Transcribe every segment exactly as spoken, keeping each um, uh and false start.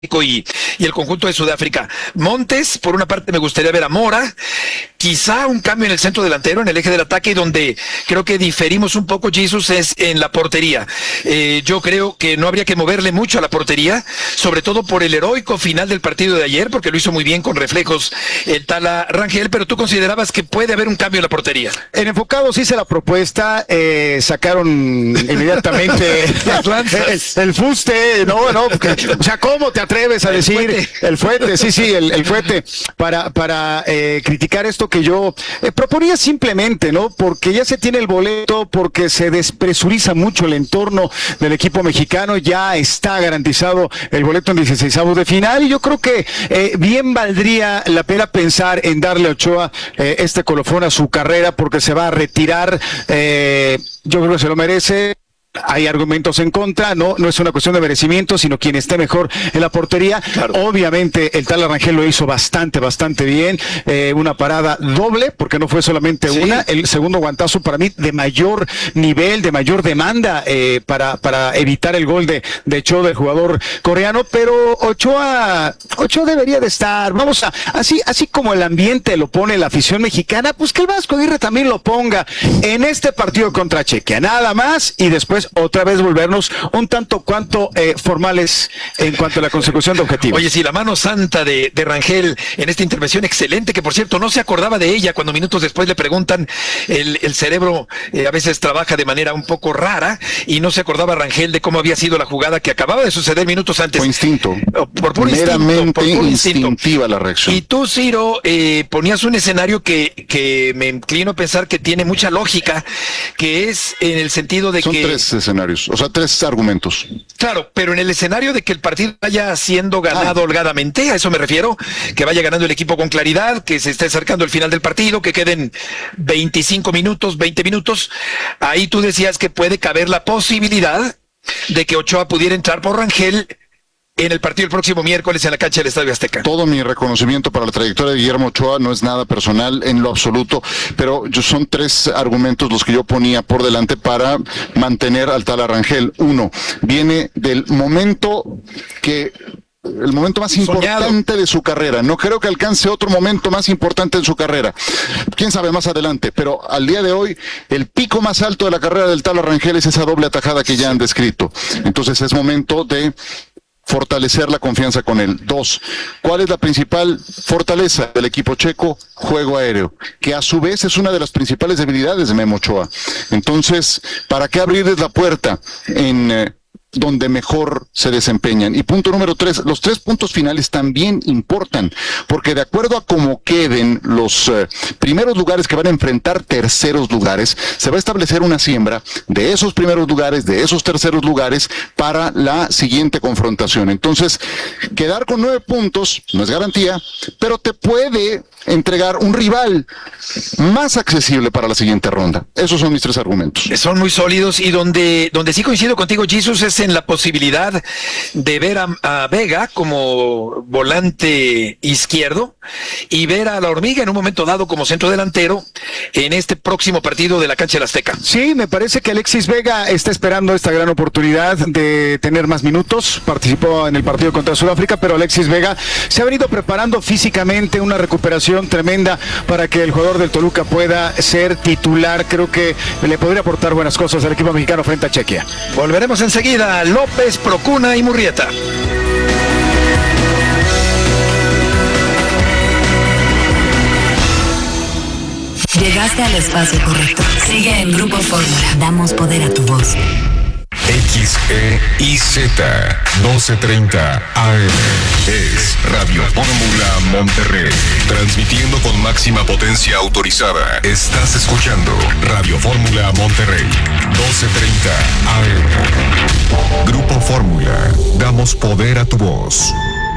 Y, y el conjunto de Sudáfrica. Montes, por una parte me gustaría ver a Mora, quizá un cambio en el centro delantero, en el eje del ataque, y donde creo que diferimos un poco, Jesús, es en la portería. Eh, yo creo que no habría que moverle mucho a la portería, sobre todo por el heroico final del partido de ayer, porque lo hizo muy bien con reflejos el Tala Rangel, pero tú considerabas que puede haber un cambio en la portería. En Enfocados hice la propuesta, eh, sacaron inmediatamente el, el fuste, no, no, porque, o sea, ¿cómo te atreves a decir el fuete, el fuete sí, sí, el, el fuete, para, para eh, criticar esto que yo eh, proponía simplemente, ¿no? Porque ya se tiene el boleto, porque se despresuriza mucho el entorno del equipo mexicano, ya está garantizado el boleto en dieciseisavos de final, y yo creo que eh, bien valdría la pena pensar en darle a Ochoa eh, este colofón a su carrera, porque se va a retirar, eh, yo creo que se lo merece. Hay argumentos en contra, no no es una cuestión de merecimiento, sino quien esté mejor en la portería. Claro. Obviamente el Tala Rangel lo hizo bastante, bastante bien, eh, una parada doble, porque no fue solamente sí. una, el segundo guantazo para mí de mayor nivel, de mayor demanda eh, para para evitar el gol de, de Ochoa, del jugador coreano, pero Ochoa, Ochoa debería de estar, vamos a, así, así como el ambiente lo pone la afición mexicana, pues que el Vasco Aguirre también lo ponga en este partido contra Chequia, nada más, y después otra vez volvernos un tanto cuanto eh, formales en cuanto a la consecución de objetivos. Oye, sí, la mano santa de, de Rangel en esta intervención excelente, que por cierto no se acordaba de ella cuando minutos después le preguntan, el, el cerebro eh, a veces trabaja de manera un poco rara, y no se acordaba Rangel de cómo había sido la jugada que acababa de suceder minutos antes. Por instinto. Por puro Meramente instinto. Por puro instintiva instinto. La reacción. Y tú, Ciro, eh, ponías un escenario que, que me inclino a pensar que tiene mucha lógica, que es en el sentido de Son que... Son tres escenarios, o sea, tres argumentos. Claro, pero en el escenario de que el partido vaya siendo ganado ah. holgadamente, a eso me refiero, que vaya ganando el equipo con claridad, que se esté acercando el final del partido, que queden veinticinco minutos, veinte minutos, ahí tú decías que puede caber la posibilidad de que Ochoa pudiera entrar por Rangel en el partido el próximo miércoles en la cancha del Estadio Azteca. Todo mi reconocimiento para la trayectoria de Guillermo Ochoa, no es nada personal en lo absoluto, pero son tres argumentos los que yo ponía por delante para mantener al Tala Rangel. Uno, viene del momento que... el momento más importante Soñado. de su carrera. No creo que alcance otro momento más importante en su carrera. Quién sabe más adelante, pero al día de hoy, el pico más alto de la carrera del Tala Rangel es esa doble atajada que ya han descrito. Entonces es momento de fortalecer la confianza con él. Dos, ¿cuál es la principal fortaleza del equipo checo? Juego aéreo, que a su vez es una de las principales debilidades de Memo Ochoa. Entonces, ¿para qué abrirles la puerta en... Eh, donde mejor se desempeñan? Y punto número tres, los tres puntos finales también importan, porque de acuerdo a cómo queden los eh, primeros lugares que van a enfrentar terceros lugares, se va a establecer una siembra de esos primeros lugares, de esos terceros lugares, para la siguiente confrontación. Entonces, quedar con nueve puntos no es garantía, pero te puede entregar un rival más accesible para la siguiente ronda. Esos son mis tres argumentos. Son muy sólidos, y donde, donde sí coincido contigo, Jesús, es en la posibilidad de ver a, a Vega como volante izquierdo y ver a la Hormiga en un momento dado como centro delantero en este próximo partido de la cancha del Azteca. Sí, me parece que Alexis Vega está esperando esta gran oportunidad de tener más minutos. Participó en el partido contra Sudáfrica, pero Alexis Vega se ha venido preparando físicamente, una recuperación tremenda para que el jugador del Toluca pueda ser titular. Creo que le podría aportar buenas cosas al equipo mexicano frente a Chequia. Volveremos enseguida. López, Procuna y Murrieta. Llegaste al espacio correcto. Sigue en Grupo Fórmula. Damos poder a tu voz. X E I Z doce treinta A M es Radio Fórmula Monterrey, transmitiendo con máxima potencia autorizada. Estás escuchando Radio Fórmula Monterrey, doce treinta A M. Grupo Fórmula, damos poder a tu voz.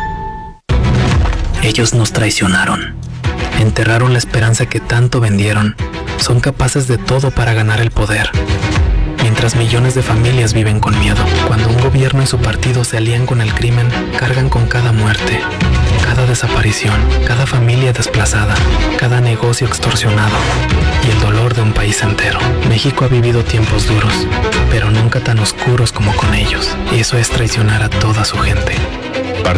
Ellos nos traicionaron, enterraron la esperanza que tanto vendieron. Son capaces de todo para ganar el poder, mientras millones de familias viven con miedo. Cuando un gobierno y su partido se alían con el crimen, cargan con cada muerte, cada desaparición, cada familia desplazada, cada negocio extorsionado y el dolor de un país entero. México ha vivido tiempos duros, pero nunca tan oscuros como con ellos, y eso es traicionar a toda su gente.